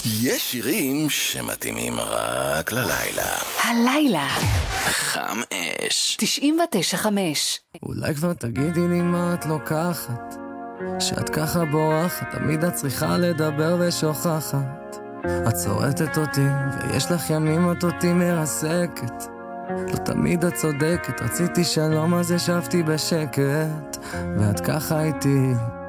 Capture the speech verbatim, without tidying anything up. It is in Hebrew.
יש שירים שמתאימים רק ללילה. הלילה חם אש. תשעים ותשע חמש. אולי כבר תגידי לי מה את לוקחת, שאת ככה בורחת, תמיד את צריכה לדבר ושוכחת. את צורטת אותי ויש לך ימים את אותי מרסקת. לא תמיד את צודקת, רציתי שלום אז ישבתי בשקט, ואת ככה איתי